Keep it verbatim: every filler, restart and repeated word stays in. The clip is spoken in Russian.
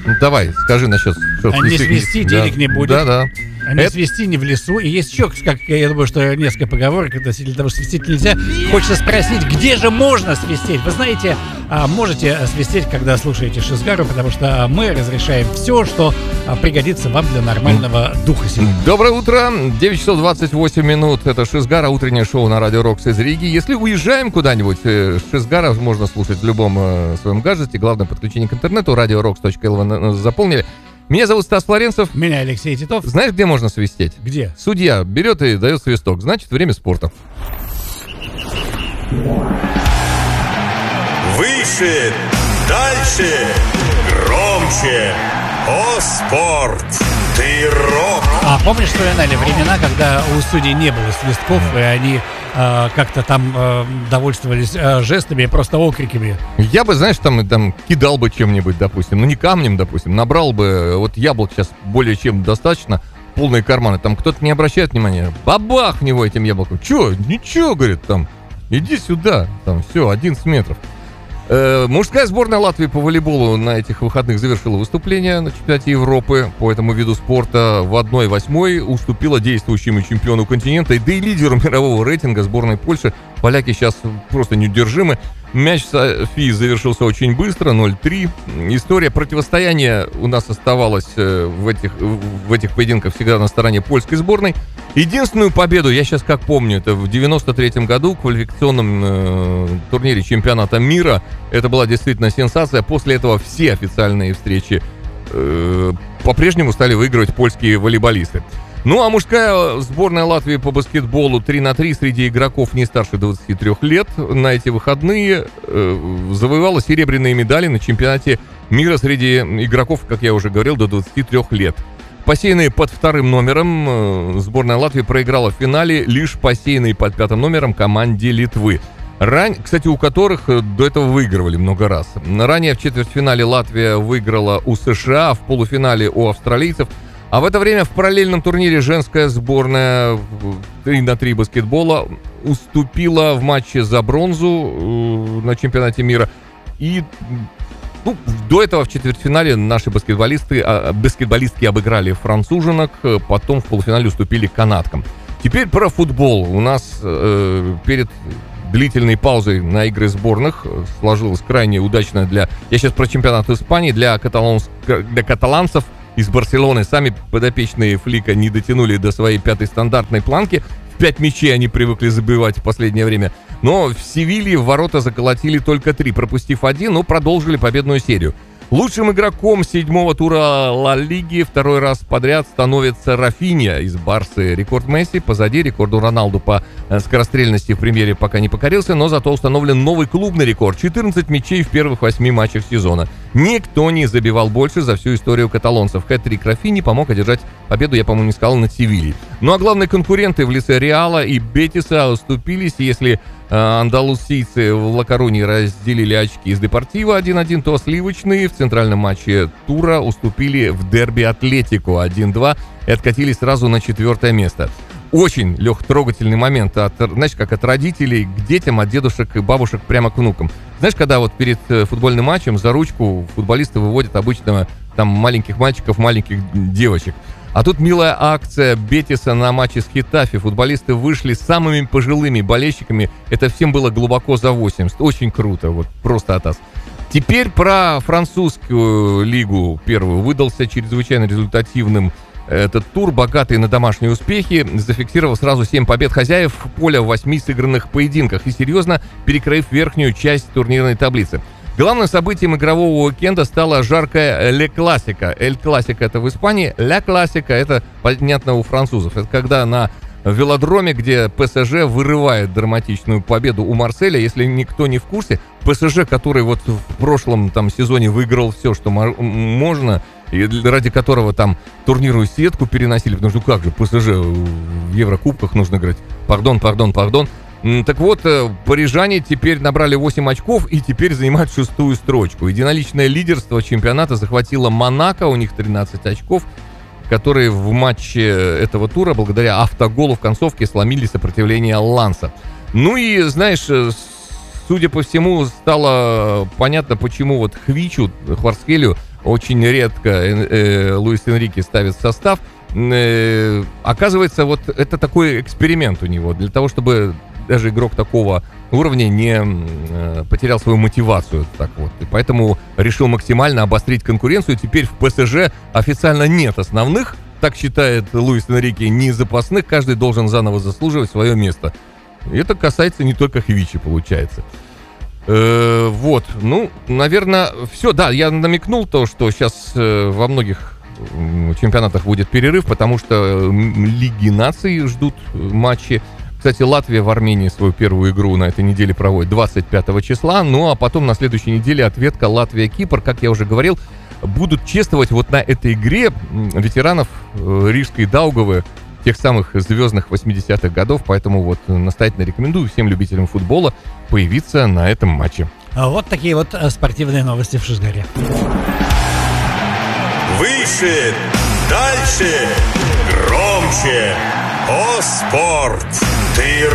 Давай, скажи насчет... А не свести, да. денег не будет. Да, да. А не Это... свести не в лесу. И есть еще, как я думаю, что несколько поговорок относительно того, что свистеть нельзя. Хочется спросить, где же можно свистеть? Вы знаете, можете свистеть, когда слушаете Шизгару, потому что мы разрешаем все, что пригодится вам для нормального духа сегодня. Доброе утро, девять часов двадцать восемь минут. Это Шизгара, утреннее шоу на Радио Рокс из Риги. Если уезжаем куда-нибудь, Шизгара можно слушать в любом э, своем гаджете. Главное подключение к интернету. радио рокс точка эл ви заполнили. Меня зовут Стас Флоренцев. Меня Алексей Титов. Знаешь, где можно свистеть? Где? Судья берет и дает свисток. Значит, время спорта. Выше, дальше, громче. О, спорт! Ты рок! А помнишь, вспоминали времена, когда у судей не было свистков, и они э, как-то там э, довольствовались э, жестами и просто окриками? Я бы, знаешь, там, там кидал бы чем-нибудь, допустим, ну не камнем, допустим, набрал бы, вот яблок сейчас более чем достаточно, полные карманы, там кто-то не обращает внимания, бабах в него этим яблоком. Че? Ничего, говорит, там, иди сюда, там, все, одиннадцать метров. Э, мужская сборная Латвии по волейболу на этих выходных завершила выступление на чемпионате Европы по этому виду спорта. В одна восьмая уступила действующему чемпиону континента, да и лидеру мирового рейтинга сборной Польши. Поляки сейчас просто неудержимы. Мяч Софии завершился очень быстро, ноль три. История противостояния у нас оставалась в этих, в этих поединках всегда на стороне польской сборной. Единственную победу, я сейчас как помню, это в девяносто третьем году в квалификационном э, турнире чемпионата мира. Это была действительно сенсация. После этого все официальные встречи э, по-прежнему стали выигрывать польские волейболисты. Ну а мужская сборная Латвии по баскетболу три на три среди игроков не старше двадцати трёх лет на эти выходные э, завоевала серебряные медали на чемпионате мира среди игроков, как я уже говорил, до двадцати трёх лет. Посеянные под вторым номером, э, сборная Латвии проиграла в финале лишь посеянной под пятым номером команде Литвы. Ран... Кстати, у которых до этого выигрывали много раз. Ранее в четвертьфинале Латвия выиграла у США, в полуфинале у австралийцев. А в это время в параллельном турнире женская сборная три на три баскетбола уступила в матче за бронзу э, на чемпионате мира. И ну, до этого в четвертьфинале наши баскетболисты, а, баскетболистки обыграли француженок, потом в полуфинале уступили канадкам. Теперь про футбол. У нас э, перед длительной паузой на игры сборных сложилось крайне удачно для... Я сейчас про чемпионат Испании, для, каталонс, для каталанцев из Барселоны. Сами подопечные Флика не дотянули до своей пятой стандартной планки. В пять мячей они привыкли забивать в последнее время. Но в Севилье в ворота заколотили только три, пропустив один, но продолжили победную серию. Лучшим игроком седьмого тура Ла Лиги второй раз подряд становится Рафинья из Барсы. Рекорд Месси позади, рекорду Роналду по скорострельности в премьере пока не покорился, но зато установлен новый клубный рекорд. четырнадцать мячей в первых восьми матчах сезона. Никто не забивал больше за всю историю каталонцев. Хэт-трик Рафиньи помог одержать победу, я, по-моему, не сказал, над Севильей. Ну а главные конкуренты в лице Реала и Бетиса уступились. Если э, андалусийцы в Ла-Корунье разделили очки с Депортиво один один, то сливочные в центральном матче тура уступили в дерби Атлетико один-два и откатились сразу на четвертое место. Очень, Лех, трогательный момент, от, знаешь, как от родителей к детям, от дедушек и бабушек прямо к внукам. Знаешь, когда вот перед футбольным матчем за ручку футболисты выводят обычно там маленьких мальчиков, маленьких девочек. А тут милая акция Бетиса на матче с Хетафи. Футболисты вышли с самыми пожилыми болельщиками. Это всем было глубоко за восемьдесят. Очень круто, вот просто атас. Теперь про французскую лигу первую. Выдался чрезвычайно результативным этот тур, богатый на домашние успехи, зафиксировал сразу семь побед хозяев поля в восьми сыгранных поединках и серьезно перекроив верхнюю часть турнирной таблицы. Главным событием игрового уикенда стала жаркая Ле Классика. Эль Классика — это в Испании, Ля Классика — это, понятно, у французов. Это когда на велодроме, где ПСЖ вырывает драматичную победу у Марселя. Если никто не в курсе, ПСЖ, который вот в прошлом там сезоне выиграл все, что можно, и ради которого там турнирную сетку переносили, потому что как же, ПСЖ в Еврокубках нужно играть. Пардон, пардон, пардон. Так вот, парижане теперь набрали восемь очков и теперь занимают шестую строчку. Единоличное лидерство чемпионата захватило Монако, у них тринадцать очков, которые в матче этого тура благодаря автоголу в концовке сломили сопротивление Ланса. Ну и, знаешь, судя по всему, стало понятно, почему вот Хвичу, Хварцхелю, очень редко э, э, Луис Энрике ставит в состав. Э, оказывается, вот это такой эксперимент у него, для того, чтобы даже игрок такого уровня не э, потерял свою мотивацию. Так вот. И поэтому решил максимально обострить конкуренцию. Теперь в ПСЖ официально нет основных, так считает Луис Энрике, не запасных. Каждый должен заново заслуживать свое место. И это касается не только Хвичи, получается. Э, вот, ну, наверное, все. Да, я намекнул то, что сейчас э, во многих чемпионатах будет перерыв, потому что Лиги наций ждут матчи. Кстати, Латвия в Армении свою первую игру на этой неделе проводит двадцать пятого числа. Ну, а потом на следующей неделе ответка Латвия-Кипр. Как я уже говорил, будут чествовать вот на этой игре ветеранов Рижской Даугавы, тех самых звездных восьмидесятых годов. Поэтому вот настоятельно рекомендую всем любителям футбола появиться на этом матче. Вот такие вот спортивные новости в Шизгаре. Выше, дальше, громче. О, спорт! Ты